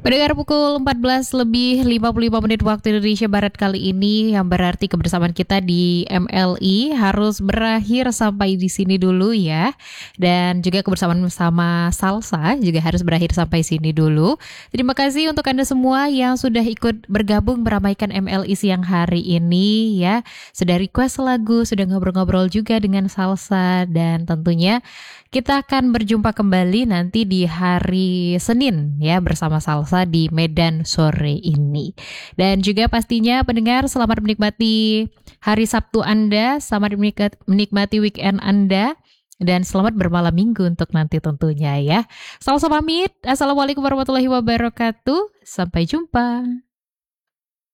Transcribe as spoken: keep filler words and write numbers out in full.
Pendengar pukul empat belas lebih lima puluh lima menit waktu Indonesia Barat kali ini, yang berarti kebersamaan kita di M L I harus berakhir sampai di sini dulu ya. Dan juga kebersamaan bersama Salsa juga harus berakhir sampai sini dulu. Terima kasih untuk Anda semua yang sudah ikut bergabung meramaikan M L I siang hari ini ya. Sudah request lagu, sudah ngobrol-ngobrol juga dengan Salsa, dan tentunya kita akan berjumpa kembali nanti di hari Senin ya bersama Salsa di Medan sore ini. Dan juga pastinya pendengar, selamat menikmati hari Sabtu Anda, selamat menikmati weekend Anda, dan selamat bermalam minggu untuk nanti tentunya ya. Salsa pamit, Assalamualaikum warahmatullahi wabarakatuh, sampai jumpa.